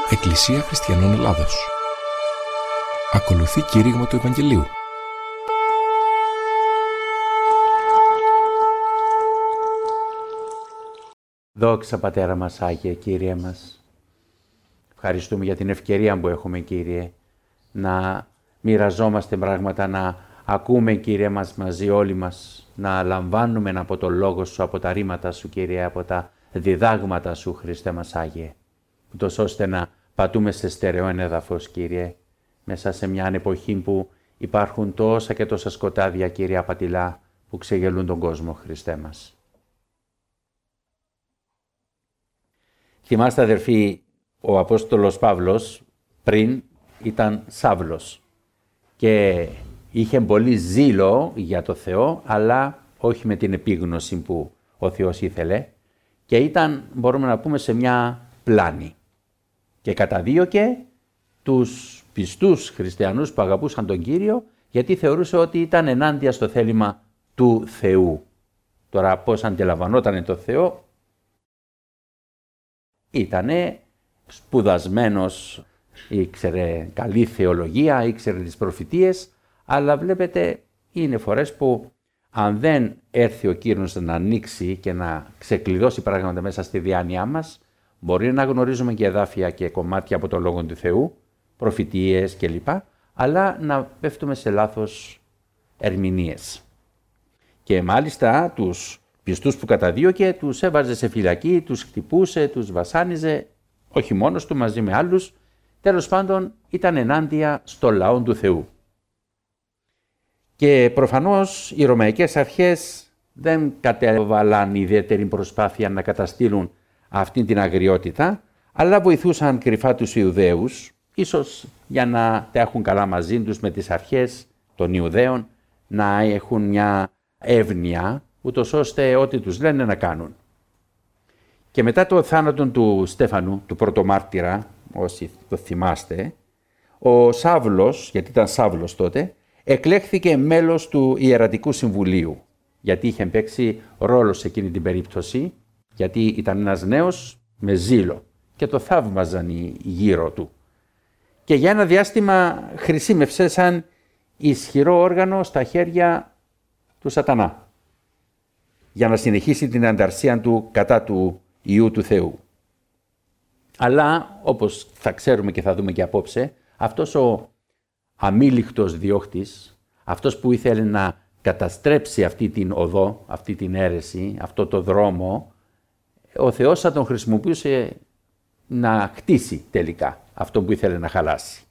Εκκλησία Χριστιανών Ελλάδος. Ακολουθεί κήρυγμα του Ευαγγελίου. Δόξα Πατέρα μας, Άγιε Κύριε μας. Ευχαριστούμε για την ευκαιρία που έχουμε, Κύριε, να μοιραζόμαστε πράγματα, να ακούμε, Κύριε μας, μαζί όλοι μας, να λαμβάνουμε από το Λόγο Σου, από τα ρήματα Σου, Κύριε, από τα διδάγματα Σου, Χριστέ μας Άγιε, ούτως ώστε να πατούμε σε στερεό έδαφος, Κύριε, μέσα σε μια εποχή που υπάρχουν τόσα και τόσα σκοτάδια, Κύριε, απατηλά, που ξεγελούν τον κόσμο, Χριστέ μας. Θυμάστε, αδερφοί, ο Απόστολος Παύλος πριν ήταν Σαύλος και είχε πολύ ζήλο για το Θεό, αλλά όχι με την επίγνωση που ο Θεός ήθελε, και ήταν, μπορούμε να πούμε, σε μια πλάνη και καταδίωκε τους πιστούς χριστιανούς που αγαπούσαν τον Κύριο, γιατί θεωρούσε ότι ήταν ενάντια στο θέλημα του Θεού. Τώρα πώς αντιλαμβανόταν το Θεό? Ήτανε σπουδασμένος, ήξερε καλή θεολογία, ήξερε τις προφητείες, αλλά βλέπετε είναι φορές που αν δεν έρθει ο Κύριος να ανοίξει και να ξεκλειδώσει πράγματα μέσα στη διάνοιά μας, μπορεί να γνωρίζουμε και εδάφια και κομμάτια από το Λόγο του Θεού, προφητείες κλπ, αλλά να πέφτουμε σε λάθος ερμηνείες. Και μάλιστα τους πιστούς που καταδίωκε τους έβαζε σε φυλακή, τους χτυπούσε, τους βασάνιζε, όχι μόνος του, μαζί με άλλους. Τέλος πάντων ήταν ενάντια στο λαό του Θεού. Και προφανώς οι Ρωμαϊκές αρχές δεν κατέβαλαν ιδιαίτερη προσπάθεια να καταστήλουν αυτή την αγριότητα, αλλά βοηθούσαν κρυφά τους Ιουδαίους, ίσως για να τα έχουν καλά μαζί τους με τις αρχές των Ιουδαίων, να έχουν μια εύνοια, ούτως ώστε ό,τι τους λένε να κάνουν. Και μετά το θάνατο του Στέφανου, του πρωτομάρτυρα, όσοι το θυμάστε, ο Σαύλος, γιατί ήταν Σαύλος τότε, εκλέχθηκε μέλος του Ιερατικού Συμβουλίου, γιατί είχε παίξει ρόλο σε εκείνη την περίπτωση, γιατί ήταν ένας νέος με ζήλο και το θαύμαζαν οι γύρω του. Και για ένα διάστημα χρησιμεύσε σαν ισχυρό όργανο στα χέρια του Σατανά, για να συνεχίσει την ανταρσία του κατά του Υιού του Θεού. Αλλά, όπως θα ξέρουμε και θα δούμε και απόψε, αυτός ο αμήλικτος διώχτης, αυτός που ήθελε να καταστρέψει αυτή την οδό, αυτή την αίρεση, αυτό το δρόμο, ο Θεός θα τον χρησιμοποιούσε να χτίσει τελικά αυτό που ήθελε να χαλάσει.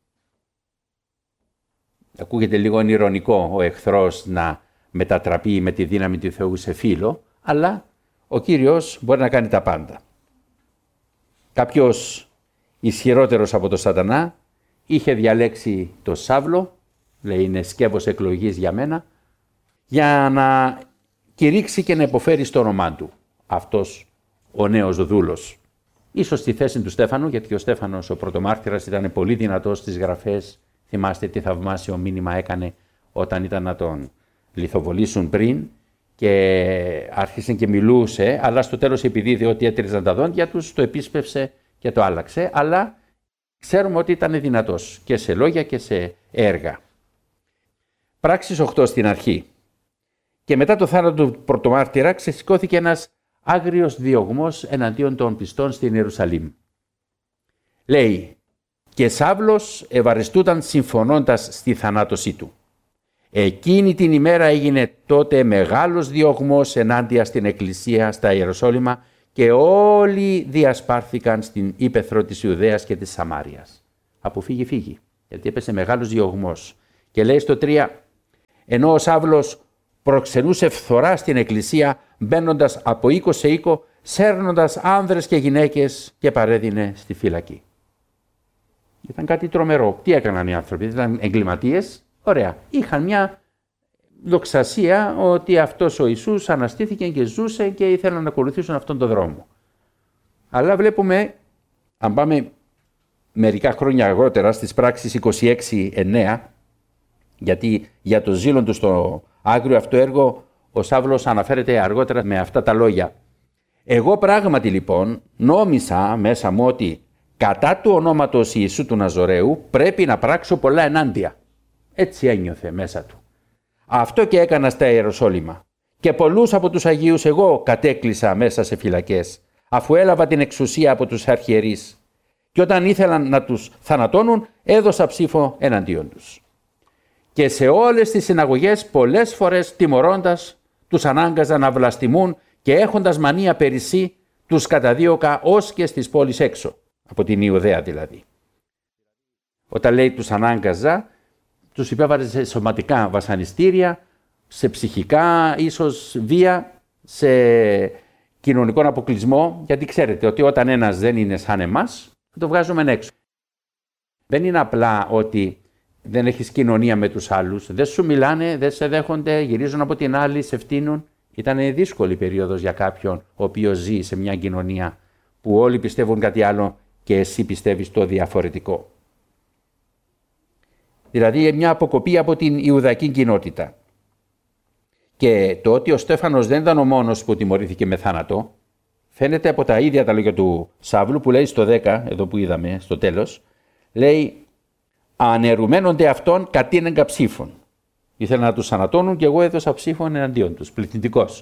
Ακούγεται λίγο ηρωνικό ο εχθρός να μετατραπεί με τη δύναμη του Θεού σε φίλο, αλλά ο Κύριος μπορεί να κάνει τα πάντα. Κάποιος ισχυρότερος από τον Σατανά είχε διαλέξει το Σαύλο, λέει είναι σκεύος εκλογής για μένα, για να κηρύξει και να υποφέρει στο όνομά του αυτός ο νέος δούλος. Ίσως στη θέση του Στέφανου, γιατί ο Στέφανος ο πρωτομάρτυρας ήταν πολύ δυνατός στις γραφές. Θυμάστε τι θαυμάσιο μήνυμα έκανε όταν ήταν να τον λιθοβολήσουν πριν και άρχισε και μιλούσε, αλλά στο τέλος επειδή είδε ότι έτριζαν τα δόντια τους, το επίσπευσε και το άλλαξε, αλλά ξέρουμε ότι ήταν δυνατός και σε λόγια και σε έργα. Πράξεις 8 στην αρχή. Και μετά το θάνατο του πρωτομάρτυρα ξεσηκώθηκε ένας άγριος διωγμός εναντίον των πιστών στην Ιερουσαλήμ. Λέει, και Σαύλος ευαριστούταν συμφωνώντας στη θανάτωσή του. Εκείνη την ημέρα έγινε τότε μεγάλος διωγμός ενάντια στην Εκκλησία στα Ιεροσόλυμα και όλοι διασπάρθηκαν στην ύπαιθρο της Ιουδαίας και της Σαμάριας. Φύγει, γιατί έπεσε μεγάλος διωγμός. Και λέει στο 3, ενώ ο Σαύλος προξενούσε φθορά στην Εκκλησία, μπαίνοντας από οίκο σε οίκο, σέρνοντας άνδρες και γυναίκες και παρέδινε στη φυλακή. Ήταν κάτι τρομερό. Τι έκαναν οι άνθρωποι? Ήταν εγκληματίες. Ωραία. Είχαν μια δοξασία ότι αυτός ο Ιησούς αναστήθηκε και ζούσε και ήθελαν να ακολουθήσουν αυτόν τον δρόμο. Αλλά βλέπουμε, αν πάμε μερικά χρόνια αργότερα, στις πράξεις 26:9, γιατί για το ζήλον του στο άγριο αυτό έργο, ο Σαύλος αναφέρεται αργότερα με αυτά τα λόγια. Εγώ πράγματι λοιπόν νόμισα μέσα μου ότι Κατά του ονόματος Ιησού του Ναζωραίου πρέπει να πράξω πολλά ενάντια. Έτσι ένιωθε μέσα του. Αυτό και έκανα στα Ιεροσόλυμα. Και πολλούς από τους Αγίους εγώ κατέκλεισα μέσα σε φυλακές, αφού έλαβα την εξουσία από τους αρχιερείς. Και όταν ήθελαν να τους θανατώνουν, έδωσα ψήφο εναντίον τους. Και σε όλες τις συναγωγές πολλές φορές τιμωρώντας, τους ανάγκαζα να βλαστημούν και έχοντας μανία περισσή, τους καταδίωκα ως και στις πόλεις έξω, από την Ιουδαία δηλαδή. Όταν λέει τους ανάγκαζα, τους υπέβαλε σε σωματικά βασανιστήρια, σε ψυχικά ίσως βία, σε κοινωνικό αποκλεισμό, γιατί ξέρετε ότι όταν ένας δεν είναι σαν εμάς, το βγάζουμε έξω. Δεν είναι απλά ότι δεν έχεις κοινωνία με τους άλλους, δεν σου μιλάνε, δεν σε δέχονται, γυρίζουν από την άλλη, σε φτύνουν. Ήταν δύσκολη περίοδος για κάποιον ο οποίος ζει σε μια κοινωνία που όλοι πιστεύουν κάτι άλλο και εσύ πιστεύεις το διαφορετικό. Δηλαδή μια αποκοπή από την Ιουδαϊκή κοινότητα. Και το ότι ο Στέφανος δεν ήταν ο μόνος που τιμωρήθηκε με θάνατο, φαίνεται από τα ίδια τα λόγια του Σαύλου που λέει στο 10, εδώ που είδαμε στο τέλος, λέει «Αναιρουμένονται αυτόν κατήνεγκα ψήφων». Ήθελαν να τους θανατώνουν και εγώ έδωσα ψήφων εναντίον τους, πληθυντικός.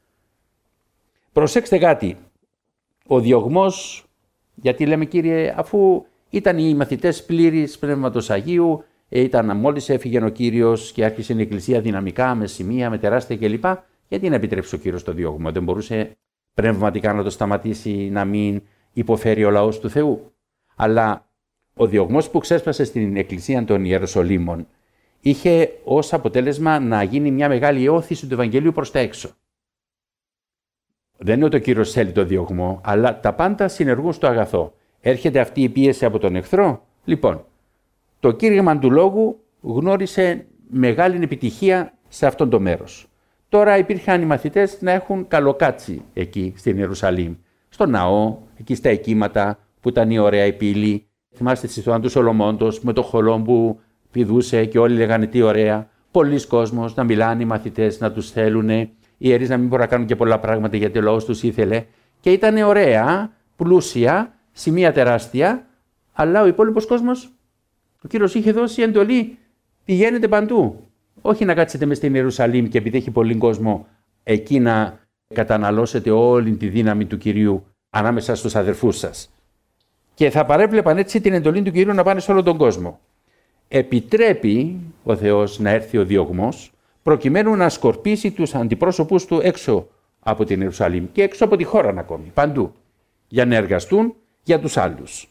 Προσέξτε κάτι, ο διωγμός, γιατί λέμε Κύριε, αφού ήταν οι μαθητές πλήρης Πνεύματος Αγίου, ήταν μόλις έφυγε ο Κύριος και άρχισε η Εκκλησία δυναμικά, με σημεία, με τεράστια κλπ. Γιατί να επιτρέψει ο Κύριος το διώγμα, δεν μπορούσε πνευματικά να το σταματήσει, να μην υποφέρει ο λαός του Θεού. Αλλά ο διωγμός που ξέσπασε στην Εκκλησία των Ιεροσολύμων είχε ως αποτέλεσμα να γίνει μια μεγάλη όθηση του Ευαγγελίου προς τα έξω. Δεν είναι ότι ο Κύριος θέλει το διωγμό, αλλά τα πάντα συνεργούν στο αγαθό. Έρχεται αυτή η πίεση από τον εχθρό. Λοιπόν, το κήρυγμα του λόγου γνώρισε μεγάλη επιτυχία σε αυτόν το μέρος. Τώρα υπήρχαν οι μαθητές να έχουν καλοκάτσει εκεί στην Ιερουσαλήμ, στο ναό, εκεί στα εκείματα που ήταν η ωραία η πύλη. Θυμάστε τη ιστορία του Σολομώντος με το χολό που πηδούσε και όλοι λέγανε τι ωραία. Πολλοί κόσμος να μιλάνε οι μαθητές, να τους θέλουν, οι ιερείς να μην μπορούν να κάνουν και πολλά πράγματα γιατί ο λαός τους ήθελε. Και ήταν ωραία, πλούσια, σημεία τεράστια, αλλά ο υπόλοιπος κόσμος, ο Κύριος είχε δώσει εντολή, πηγαίνετε παντού. Όχι να κάτσετε μες στην Ιερουσαλήμ και επειδή έχει πολύ κόσμο, εκεί να καταναλώσετε όλη τη δύναμη του Κυρίου ανάμεσα στους αδερφούς σας. Και θα παρέβλεπαν έτσι την εντολή του Κυρίου να πάνε σε όλο τον κόσμο. Επιτρέπει ο Θεός να έρθει ο διωγμός, προκειμένου να σκορπίσει τους αντιπρόσωπους του έξω από την Ιερουσαλήμ και έξω από τη χώρα ακόμη, παντού, για να εργαστούν για τους άλλους.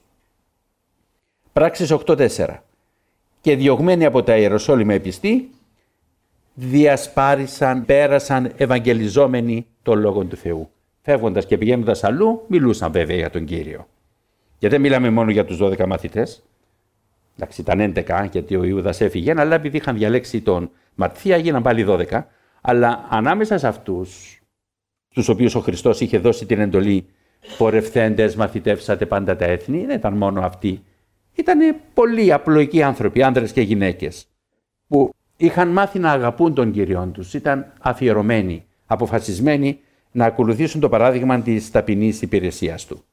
Πράξεις 8:4. Και διωγμένοι από τα Ιεροσόλυμα επιστοί, διασπάρισαν, πέρασαν ευαγγελιζόμενοι τον Λόγο του Θεού. Φεύγοντας και πηγαίνοντας αλλού, μιλούσαν βέβαια για τον Κύριο. Και δεν μιλάμε μόνο για τους 12 μαθητές. Εντάξει, ήταν 11 γιατί ο Ιούδας έφυγε, αλλά επειδή είχαν διαλέξει τον Ματθία, έγιναν πάλι 12. Αλλά ανάμεσα σε αυτούς, στους οποίους ο Χριστός είχε δώσει την εντολή, πορευθέντες, μαθητεύσατε πάντα τα έθνη, δεν ήταν μόνο αυτοί. Ήταν πολλοί απλοϊκοί άνθρωποι, άνδρες και γυναίκες, που είχαν μάθει να αγαπούν τον Κύριον τους, ήταν αφιερωμένοι, αποφασισμένοι να ακολουθήσουν το παράδειγμα της ταπεινής υπηρεσίας του.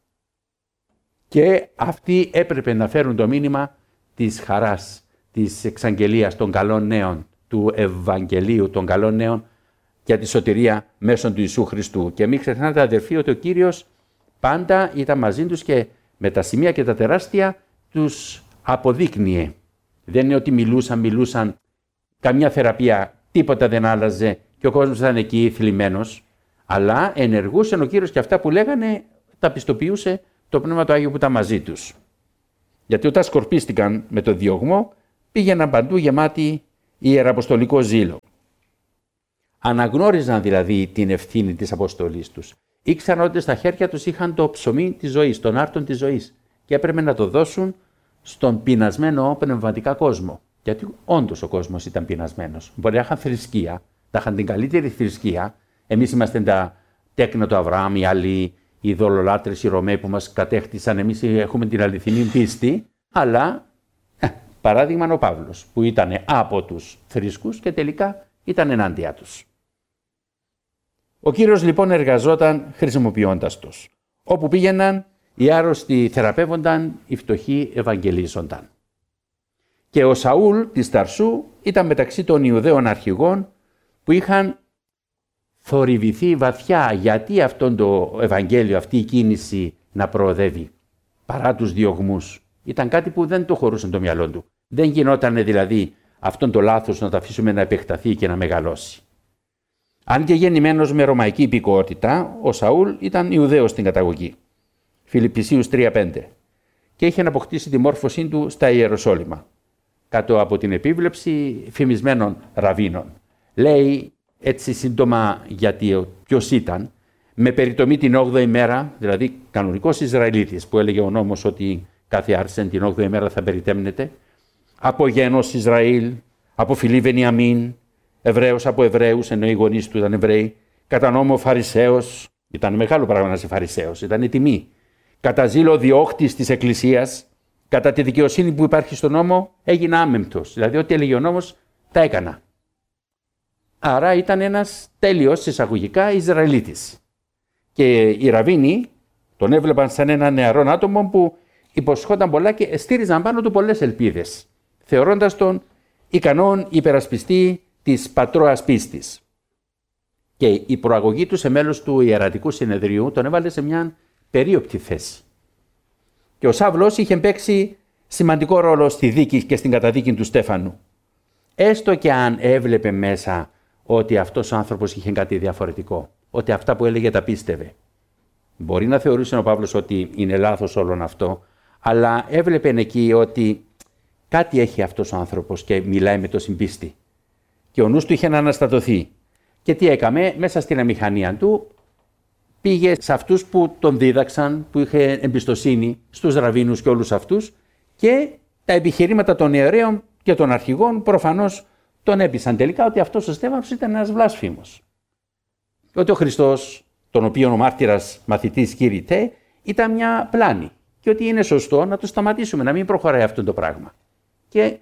Και αυτοί έπρεπε να φέρουν το μήνυμα της χαράς, της εξαγγελίας των καλών νέων, του Ευαγγελίου των καλών νέων για τη σωτηρία μέσω του Ιησού Χριστού. Και μην ξεχνάτε αδερφοί ότι ο Κύριος πάντα ήταν μαζί τους και με τα σημεία και τα τεράστια τους αποδείκνυε. Δεν είναι ότι μιλούσαν, καμιά θεραπεία, τίποτα δεν άλλαζε και ο κόσμος ήταν εκεί θλιμμένος, αλλά ενεργούσε ο Κύριος και αυτά που λέγανε τα πιστοποιούσε το Πνεύμα του Άγιο που ήταν μαζί τους. Γιατί όταν σκορπίστηκαν με το διωγμό, πήγαιναν παντού γεμάτοι ιεραποστολικό ζήλο. Αναγνώριζαν δηλαδή την ευθύνη της αποστολής τους. Ήξεραν ότι στα χέρια τους είχαν το ψωμί της ζωής, τον άρτον της ζωής και έπρεπε να το δώσουν στον πεινασμένο πνευματικά κόσμο. Γιατί όντως ο κόσμος ήταν πεινασμένος. Μπορεί να είχαν θρησκεία, να είχαν την καλύτερη θρησκεία. Εμείς είμαστε τα τέκνα του Αβραάμ, οι άλλοι, οι δολολάτρες, οι Ρωμαίοι που μας κατέχτησαν. Εμείς έχουμε την αληθινή πίστη, αλλά παράδειγμα ο Παύλος που ήταν από τους θρησκούς και τελικά ήταν ενάντια τους. Ο Κύριος λοιπόν εργαζόταν χρησιμοποιώντας τους. Όπου πήγαιναν οι άρρωστοι θεραπεύονταν, οι φτωχοί ευαγγελίζονταν. Και ο Σαούλ της Ταρσού ήταν μεταξύ των Ιουδαίων αρχηγών που είχαν θορυβηθεί βαθιά γιατί αυτό το Ευαγγέλιο, αυτή η κίνηση να προοδεύει παρά τους διωγμούς. Ήταν κάτι που δεν το χωρούσαν το μυαλό του. Δεν γινόταν δηλαδή αυτόν το λάθος να το αφήσουμε να επεκταθεί και να μεγαλώσει. Αν και γεννημένος με ρωμαϊκή υπηκότητα, ο Σαούλ ήταν Ιουδαίος στην καταγωγή. Φιλιππισίους 3:5. Και είχε αποκτήσει τη μόρφωσή του στα Ιεροσόλυμα, κάτω από την επίβλεψη φημισμένων ραβίνων. Λέει έτσι σύντομα γιατί ποιος ήταν, με περιτομή την 8η μέρα, δηλαδή κανονικός Ισραηλίτης, που έλεγε ο νόμος ότι κάθε άρσεν την 8η μέρα θα περιτέμνεται, από γένος Ισραήλ, από φυλή Βενιαμίν, Εβραίος από Εβραίους, ενώ οι γονείς του ήταν Εβραίοι, κατά νόμο Φαρισαίος, ήταν μεγάλο πράγμα να είσαι Φαρισαίος, ήταν η τιμή. Κατά ζήλο διώκτης της Εκκλησίας, κατά τη δικαιοσύνη που υπάρχει στον νόμο, έγινα άμεμπτος. Δηλαδή, ό,τι έλεγε ο νόμος, τα έκανα. Άρα ήταν ένας τέλειος εισαγωγικά Ισραηλίτης. Και οι ραβίνοι τον έβλεπαν σαν ένα νεαρό άτομο που υποσχόταν πολλά και στήριζαν πάνω του πολλές ελπίδες, θεωρώντας τον ικανόν υπερασπιστή της πατρόας πίστης. Και η προαγωγή του σε μέλος του Ιερατικού Συνεδρίου τον έβαλε σε μια περίοπτη θέση. Και ο Σαύλος είχε παίξει σημαντικό ρόλο στη δίκη και στην καταδίκη του Στέφανου. Έστω και αν έβλεπε μέσα ότι αυτός ο άνθρωπος είχε κάτι διαφορετικό, ότι αυτά που έλεγε τα πίστευε. Μπορεί να θεωρούσε ο Παύλος ότι είναι λάθος όλον αυτό, αλλά έβλεπε εκεί ότι κάτι έχει αυτός ο άνθρωπος και μιλάει με το συμπίστη. Και ο νους του είχε να αναστατωθεί. Και τι έκαμε, μέσα στην αμηχανία του πήγε σε αυτούς που τον δίδαξαν, που είχε εμπιστοσύνη, στους ραβίνους και όλους αυτούς, και τα επιχειρήματα των ιερέων και των αρχηγών προφανώς τον έπεισαν τελικά ότι αυτός ο Στέφανος ήταν ένας βλάσφημος. Ότι ο Χριστός, τον οποίο ο μάρτυρας μαθητής κήρυτε, ήταν μια πλάνη και ότι είναι σωστό να το σταματήσουμε, να μην προχωράει αυτό το πράγμα. Και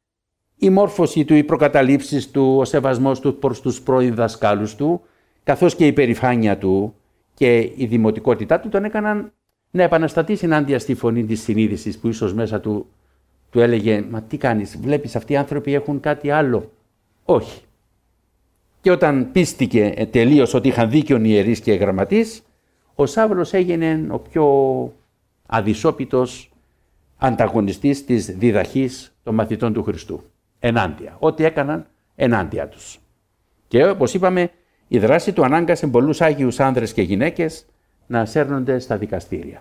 η μόρφωση του, οι προκαταλήψεις του, ο σεβασμός του προς τους πρώην δασκάλους του, καθώς και η περηφάνεια του και η δημοτικότητά του τον έκαναν να επαναστατήσει ενάντια στη φωνή της συνείδησης που ίσως μέσα του έλεγε «Μα τι κάνεις, βλέπεις αυτοί οι άνθρωποι έχουν κάτι άλλο». Όχι. Και όταν πίστηκε τελείως ότι είχαν δίκιον οι ιερείς και οι γραμματείς, ο Σαύλος έγινε ο πιο αδυσόπιτος ανταγωνιστής της διδαχής των μαθητών του Χριστού. Ενάντια. Ό,τι έκαναν ενάντια τους. Και όπως είπαμε, η δράση του ανάγκασε πολλούς άγιους άνδρες και γυναίκες να σέρνονται στα δικαστήρια.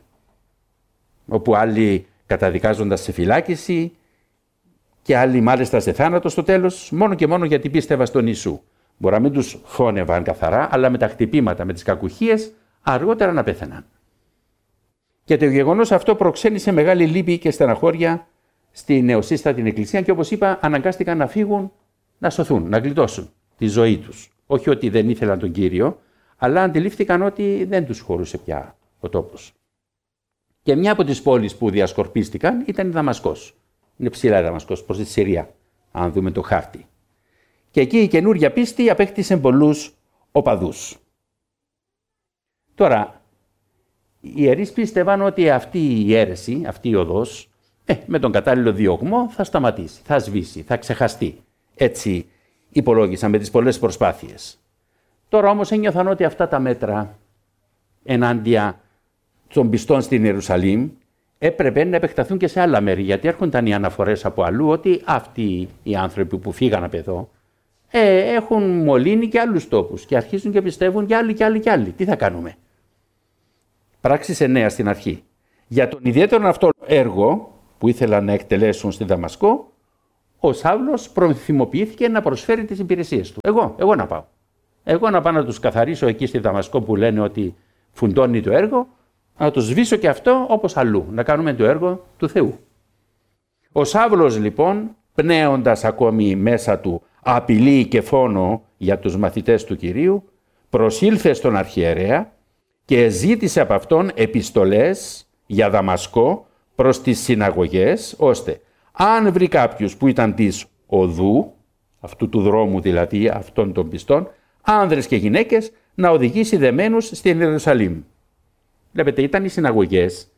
Όπου άλλοι καταδικάζοντας σε φυλάκιση και άλλοι μάλιστα σε θάνατο στο τέλος, μόνο και μόνο γιατί πίστευαν στον Ιησού. Μπορεί να μην τους φώνευαν καθαρά, αλλά με τα χτυπήματα, με τις κακουχίες, αργότερα να πέθαιναν. Και το γεγονός αυτό προξένησε μεγάλη λύπη και στεναχώρια στη νεοσύστατη εκκλησία και όπως είπα αναγκάστηκαν να φύγουν, να σωθούν, να γλιτώσουν τη ζωή τους. Όχι ότι δεν ήθελαν τον Κύριο, αλλά αντιλήφθηκαν ότι δεν τους χωρούσε πια ο τόπος. Και μια από τις πόλεις που διασκορπίστηκαν ήταν η Δαμασκός. Είναι ψηλά η Δαμασκός, προς τη Συρία, αν δούμε το χάρτη. Και εκεί η καινούρια πίστη απέκτησε πολλούς οπαδούς. Τώρα, οι ιερείς πίστευαν ότι αυτή η αίρεση, αυτή η οδός, με τον κατάλληλο διωγμό θα σταματήσει, θα σβήσει, θα ξεχαστεί. Έτσι υπολόγισαν με τις πολλές προσπάθειες. Τώρα όμως ένιωθαν ότι αυτά τα μέτρα ενάντια των πιστών στην Ιερουσαλήμ έπρεπε να επεκταθούν και σε άλλα μέρη, γιατί έρχονταν οι αναφορές από αλλού ότι αυτοί οι άνθρωποι που φύγαν από εδώ έχουν μολύνει και άλλους τόπους και αρχίζουν και πιστεύουν και άλλοι και άλλοι και άλλοι. Τι θα κάνουμε? Πράξεις 9 στην αρχή. Για τον ιδιαίτερο αυτό έργο που ήθελαν να εκτελέσουν στη Δαμασκό, ο Σαύλος προθυμοποιήθηκε να προσφέρει τις υπηρεσίες του. Εγώ να πάω. Εγώ να πάω να τους καθαρίσω εκεί στη Δαμασκό που λένε ότι φουντώνει το έργο, να το σβήσω και αυτό όπως αλλού, να κάνουμε το έργο του Θεού. Ο Σαύλος λοιπόν, πνέοντας ακόμη μέσα του απειλή και φόνο για τους μαθητές του Κυρίου, προσήλθε στον αρχιερέα και ζήτησε από αυτόν επιστολές για Δαμασκό προς τις συναγωγές, ώστε αν βρει κάποιους που ήταν της οδού, αυτού του δρόμου δηλαδή αυτών των πιστών, άνδρες και γυναίκες, να οδηγήσει δεμένους στην Ιερουσαλήμ. Βλέπετε, ήταν οι συναγωγές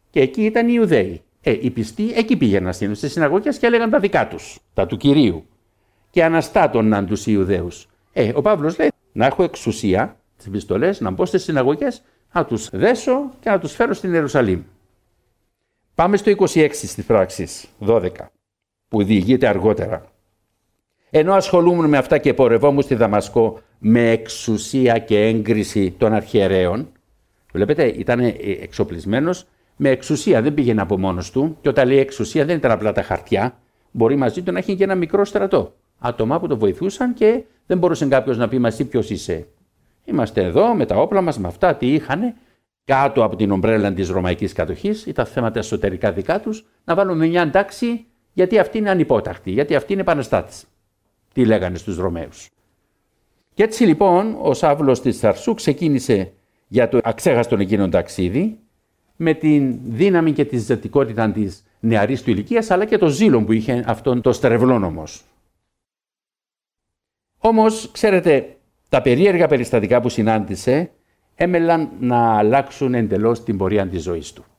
Και εκεί ήταν οι Ιουδαίοι. Οι πιστοί εκεί πήγαιναν στις συναγωγές και έλεγαν τα δικά τους, τα του Κυρίου. Και αναστάτωναν τους Ιουδαίους. Ο Παύλος λέει να έχω εξουσία, τις επιστολές, να μπω στις συναγωγές, να τους δέσω και να τους φέρω στην Ιερουσαλήμ. Πάμε στο 26 στις πράξεις, 12, που διηγείται αργότερα. Ενώ ασχολούμουν με αυτά και πορευόμουν στη Δαμασκό με εξουσία και έγκριση των αρχιερέων, βλέπετε, ήταν εξοπλισμένος με εξουσία, δεν πήγαινε από μόνος του. Και όταν λέει εξουσία, δεν ήταν απλά τα χαρτιά. Μπορεί μαζί του να έχει και ένα μικρό στρατό. Άτομα που το βοηθούσαν και δεν μπορούσε κάποιος να πει: «Μα εσύ ποιος είσαι?» Είμαστε εδώ με τα όπλα μας, με αυτά τι είχαν, κάτω από την ομπρέλα της ρωμαϊκής κατοχής, ή τα θέματα εσωτερικά δικά τους, να βάλουμε μια τάξη, γιατί αυτοί είναι ανυπότακτοι, γιατί αυτοί είναι επαναστάτες. Τι λέγανε στους Ρωμαίους. Και έτσι λοιπόν ο Σαύλος της Ταρσού ξεκίνησε για το αξέχαστον εκείνον ταξίδι, με την δύναμη και τη ζητικότητα της νεαρής του ηλικίας, αλλά και το ζήλο που είχε αυτόν το στερευλόνομος. Όμως, ξέρετε, τα περίεργα περιστατικά που συνάντησε έμελαν να αλλάξουν εντελώς την πορεία της ζωής του.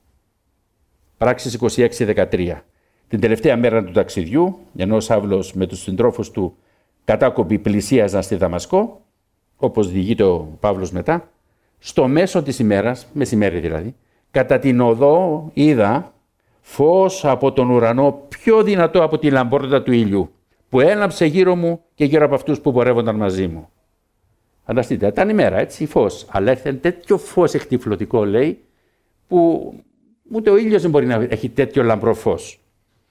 Πράξεις 26-13. Την τελευταία μέρα του ταξιδιού, ενώ ο Σαύλος με τους συντρόφους του κατάκοποι πλησίαζαν στη Δαμασκό, όπως διηγείται ο Παύλος μετά, στο μέσο της ημέρας, μεσημέρι δηλαδή, κατά την οδό είδα φως από τον ουρανό πιο δυνατό από τη λαμπρότητα του ήλιου, που έλαμψε γύρω μου και γύρω από αυτούς που πορεύονταν μαζί μου. Φανταστείτε, ήταν ημέρα, έτσι, φως. Αλλά έρθει τέτοιο φως εκτυφλωτικό, λέει, που ούτε ο ήλιος δεν μπορεί να έχει τέτοιο λαμπρό φως.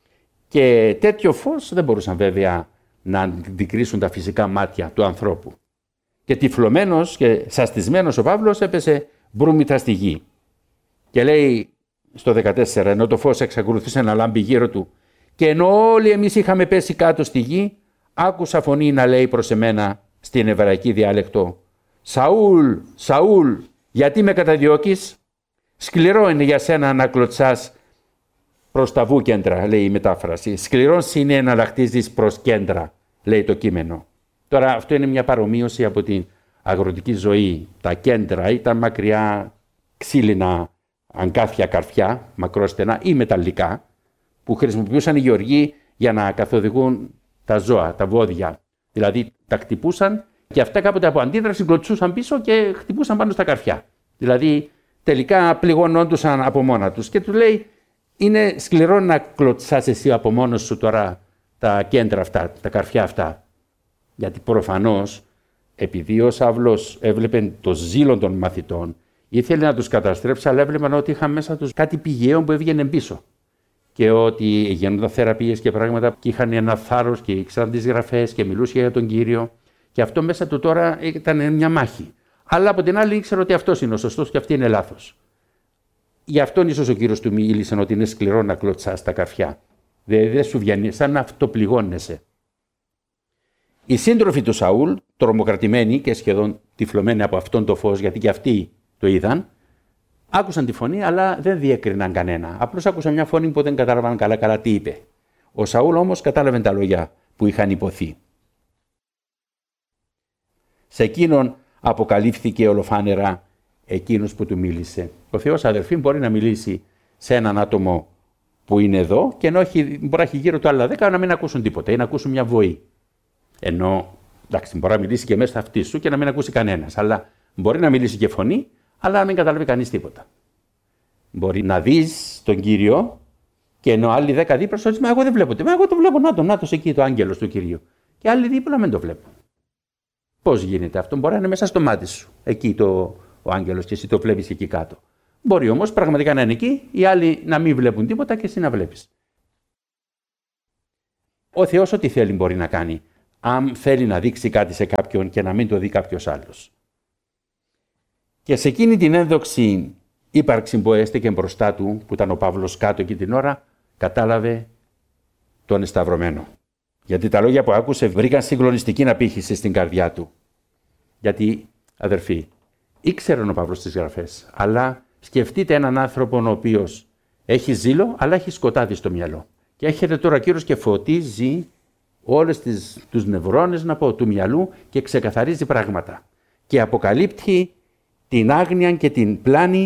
Και τέτοιο φως δεν μπορούσαν βέβαια να αντικρίσουν τα φυσικά μάτια του ανθρώπου. Και τυφλωμένος και σαστισμένος ο Παύλος έπεσε μπρούμητα στη γη. Και λέει στο 14, ενώ το φως εξακολουθούσε να λάμπει γύρω του, και ενώ όλοι εμείς είχαμε πέσει κάτω στη γη, άκουσα φωνή να λέει προς εμένα στην εβραϊκή διάλεκτο: «Σαούλ, Σαούλ, γιατί με καταδιώκεις? Σκληρό είναι για σένα να κλωτσάς προς τα βούκεντρα», λέει η μετάφραση. «Σκληρός είναι να λαχτίζεις προς κέντρα», λέει το κείμενο. Τώρα αυτό είναι μια παρομοίωση από την αγροτική ζωή. Τα κέντρα ήταν μακριά, ξύλινα αγκάθια καρφιά, μακρόστενα ή μεταλλικά, που χρησιμοποιούσαν οι γεωργοί για να καθοδηγούν τα ζώα, τα βόδια. Δηλαδή τα χτυπούσαν και αυτά κάποτε από αντίδραση κλωτσούσαν πίσω και χτυπούσαν πάνω στα καρφιά. Δηλαδή τελικά πληγωνόντουσαν από μόνα τους. Και του λέει: «Είναι σκληρό να κλωτσάς εσύ από μόνος σου τώρα τα κέντρα αυτά, τα καρφιά αυτά». Γιατί προφανώς, επειδή ο Σαύλος έβλεπε το ζήλο των μαθητών, ήθελε να τους καταστρέψει, αλλά έβλεπαν ότι είχαν μέσα τους κάτι πηγαίο που έβγαινε πίσω. Και ότι γίνονταν θεραπείες και πράγματα και είχαν ένα θάρρος και ήξεραν τις γραφές και μιλούσε για τον Κύριο. Και αυτό μέσα του τώρα ήταν μια μάχη. Αλλά από την άλλη ήξερε ότι αυτός είναι ο σωστός και αυτή είναι λάθος. Γι' αυτόν ίσως ο Κύριος του μίλησε ότι είναι σκληρό να κλωτσάς τα καρφιά. Δεν σου βγαίνει, σαν να αυτοπληγώνεσαι. Οι σύντροφοι του Σαούλ, τρομοκρατημένοι και σχεδόν τυφλωμένοι από αυτόν το φως, γιατί και αυτοί το είδαν, άκουσαν τη φωνή, αλλά δεν διέκριναν κανένα. Απλώς άκουσαν μια φωνή που δεν κατάλαβαν καλά τι είπε. Ο Σαούλ όμως κατάλαβε τα λόγια που είχαν υποθεί. Σε εκείνον αποκαλύφθηκε ολοφάνερα εκείνος που του μίλησε. Ο Θεός, αδερφοί, μπορεί να μιλήσει σε έναν άτομο που είναι εδώ και ενώ μπορεί να έχει γύρω του άλλα 10 να μην ακούσουν τίποτα ή να ακούσουν μια βοή. Ενώ, εντάξει, μπορεί να μιλήσει και μέσα αυτή σου και να μην ακούσει κανένας. Αλλά μπορεί να μιλήσει και φωνή, αλλά να μην καταλάβει κανείς τίποτα. Μπορεί να δεις τον Κύριο και ενώ άλλοι 10 δίπλα σου λένε: «Μα εγώ δεν βλέπω τίποτα. Μα εγώ το βλέπω, νάτος εκεί το άγγελος του Κυρίου». Και άλλοι δίπλα δεν το βλέπουν. Πώς γίνεται αυτό? Μπορεί να είναι μέσα στο μάτι σου, εκεί ο άγγελος και εσύ το βλέπεις εκεί κάτω. Μπορεί όμως πραγματικά να είναι εκεί, οι άλλοι να μην βλέπουν τίποτα και εσύ να βλέπεις. Ο Θεός ό,τι θέλει μπορεί να κάνει, αν θέλει να δείξει κάτι σε κάποιον και να μην το δει κάποιος άλλος. Και σε εκείνη την ένδοξη ύπαρξη που έστεκε μπροστά του, που ήταν ο Παύλος κάτω εκεί την ώρα, κατάλαβε τον εσταυρωμένο. Γιατί τα λόγια που άκουσε βρήκαν συγκλονιστική απήχηση στην καρδιά του. Γιατί, αδερφοί, ήξερε ο Παύλος τις γραφές, αλλά σκεφτείτε έναν άνθρωπο ο οποίος έχει ζήλο, αλλά έχει σκοτάδι στο μυαλό. Και έρχεται τώρα ο Κύριος και φωτίζει όλες τους νευρώνες του μυαλού και ξεκαθαρίζει πράγματα. Και αποκαλύπτει την άγνοια και την πλάνη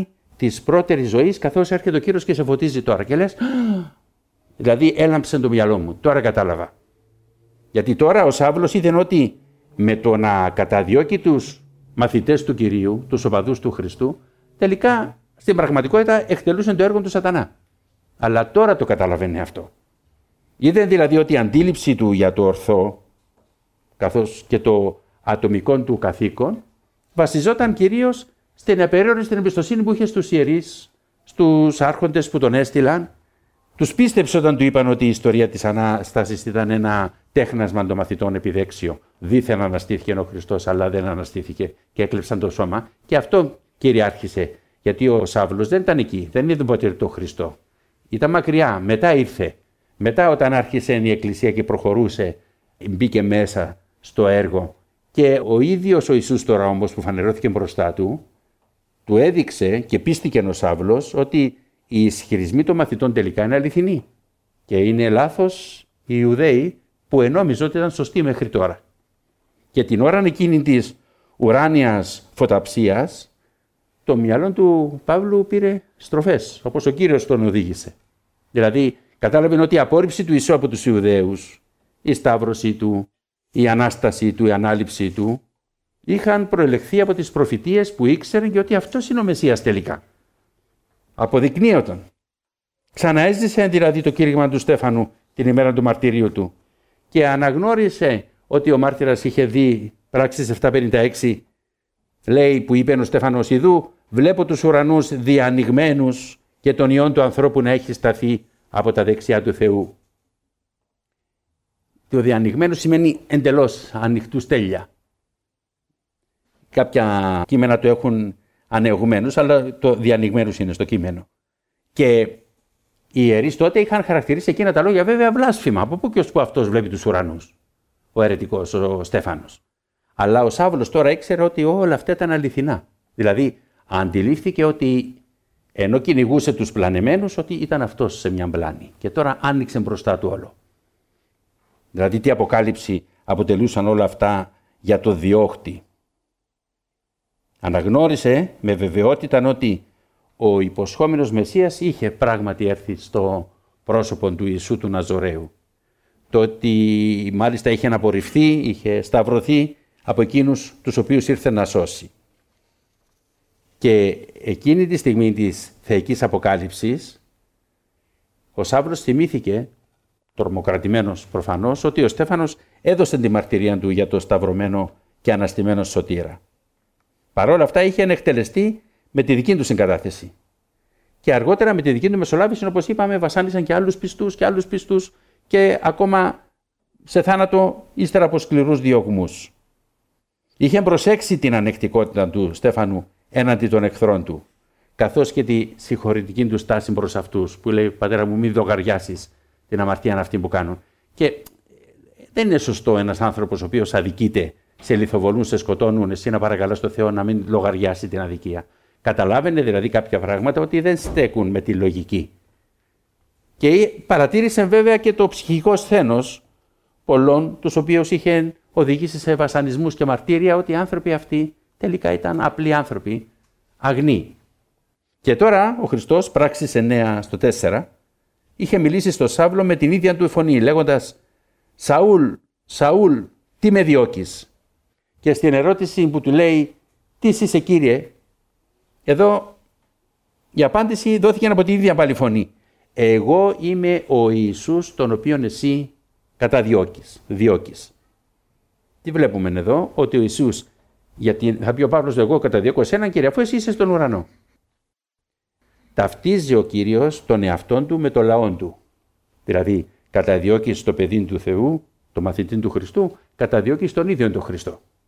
της πρώτερης ζωής, καθώς έρχεται ο Κύριος και σε φωτίζει τώρα. Και λες, δηλαδή έλαμψε το μυαλό μου, τώρα κατάλαβα. Γιατί τώρα ο Σαύλος είδε ότι με το να καταδιώκει τους μαθητές του Κυρίου, τους οπαδούς του Χριστού, τελικά στην πραγματικότητα εκτελούσαν το έργο του Σατανά. Αλλά τώρα το καταλαβαίνει αυτό. Είδε δηλαδή ότι η αντίληψη του για το ορθό, καθώς και το ατομικό του καθήκον, βασιζόταν κυρίως στην απεριόριστη εμπιστοσύνη που είχε στους ιερείς, στους άρχοντες που τον έστειλαν. Τους πίστεψε όταν του είπαν ότι η ιστορία της Ανάστασης ήταν ένα τέχνασμα των μαθητών επιδέξιο. Δήθεν αναστήθηκε ο Χριστός, αλλά δεν αναστήθηκε και έκλεψαν το σώμα. Και αυτό κυριάρχησε, γιατί ο Σαύλος δεν ήταν εκεί, δεν είδε ποτέ τον Χριστό. Ήταν μακριά, μετά ήρθε. Μετά όταν άρχισε η Εκκλησία και προχωρούσε, μπήκε μέσα στο έργο. Και ο ίδιος ο Ιησούς τώρα όμως που φανερώθηκε μπροστά του, του έδειξε και πίστηκε ο Σαύλος ότι οι ισχυρισμοί των μαθητών τελικά είναι αληθινοί. Και είναι λάθος οι Ιουδαίοι που ενόμιζαν ότι ήταν σωστοί μέχρι τώρα. Και την ώρα εκείνη της ουράνιας φωταψίας, το μυαλό του Παύλου πήρε στροφές, όπως ο Κύριος τον οδήγησε. Δηλαδή, κατάλαβε ότι η απόρριψη του Ιησού από τους Ιουδαίους, η σταύρωση του, η Ανάσταση του, η ανάληψη του, είχαν προελεχθεί από τις προφητείες που ήξερε και ότι αυτός είναι ο Μεσσίας τελικά. Αποδεικνύονταν. Ξαναέζησε δηλαδή το κήρυγμα του Στέφανου την ημέρα του μαρτυρίου του και αναγνώρισε ότι ο μάρτυρας είχε δει, πράξεις 756, λέει που είπε ο Στέφανος, «Ιδού βλέπω τους ουρανούς διανοιγμένους και τον Υιόν του ανθρώπου να έχει σταθεί από τα δεξιά του Θεού». Το διανοιγμένο σημαίνει εντελώς ανοιχτού στέλια. Κάποια κείμενα το έχουν ανεωγμένους, αλλά το διανοιγμένους είναι στο κείμενο. Και οι ιερείς τότε είχαν χαρακτηρίσει εκείνα τα λόγια βέβαια βλάσφημα. Από πού και ως που αυτός βλέπει τους ουρανούς, ο αιρετικός, ο Στέφανος. Αλλά ο Σαύλος τώρα ήξερε ότι όλα αυτά ήταν αληθινά. Δηλαδή αντιλήφθηκε ότι ενώ κυνηγούσε τους πλανεμένους, ότι ήταν αυτός σε μια πλάνη. Και τώρα άνοιξε μπροστά του όλο. Δηλαδή τι αποκάλυψη αποτελούσαν όλα αυτά για το διώχτη. Αναγνώρισε με βεβαιότητα ότι ο υποσχόμενος Μεσσίας είχε πράγματι έρθει στο πρόσωπο του Ιησού του Ναζωραίου. Το ότι μάλιστα είχε απορριφθεί, είχε σταυρωθεί από εκείνους τους οποίους ήρθε να σώσει. Και εκείνη τη στιγμή της θεϊκής αποκάλυψης, ο Σαύλος θυμήθηκε, τρομοκρατημένος προφανώς, ότι ο Στέφανος έδωσε τη μαρτυρία του για το σταυρωμένο και αναστημένο σωτήρα. Παρ' όλα αυτά είχε εκτελεστεί με τη δική του συγκατάθεση. Και αργότερα με τη δική του μεσολάβηση, όπως είπαμε, βασάνισαν και άλλους πιστούς και ακόμα σε θάνατο ύστερα από σκληρούς διωγμούς. Είχε προσέξει την ανεκτικότητα του Στέφανου έναντι των εχθρών του, καθώς και τη συγχωρητική του στάση προς αυτούς, που λέει «Πατέρα μου, μην λογαριάσεις την αμαρτία αυτή που κάνουν». Και δεν είναι σωστό ένας άνθρωπος ο οποίος αδικείται, σε λιθοβολούν, σε σκοτώνουν, εσύ να παρακαλάς τον Θεό να μην λογαριάσει την αδικία. Καταλάβαινε δηλαδή κάποια πράγματα ότι δεν στέκουν με τη λογική. Και παρατήρησε βέβαια και το ψυχικό σθένος πολλών, τους οποίους είχε οδηγήσει σε βασανισμούς και μαρτύρια, ότι οι άνθρωποι αυτοί τελικά ήταν απλοί άνθρωποι, αγνοί. Και τώρα ο Χριστός, πράξεις 9:4, είχε μιλήσει στο Σαύλο με την ίδια του φωνή, λέγοντας «Σαούλ, Σαούλ, τι με διώκεις?» Και στην ερώτηση που του λέει «Τι είσαι Κύριε?», εδώ η απάντηση δόθηκε από την ίδια πάλι φωνή. «Εγώ είμαι ο Ιησούς τον οποίον εσύ διώκεις». Τι βλέπουμε εδώ? Ότι ο Ιησούς, γιατί θα πει ο Παύλος, εγώ καταδιώκω εσέναν Κύριε, αφού εσύ είσαι στον ουρανό. Ταυτίζει ο Κύριος τον εαυτόν του με το λαό του. Δηλαδή καταδιώκεις το παιδί του Θεού, το μαθητή του Χριστού, καταδιώκεις τον ίδιο τον Χριστό.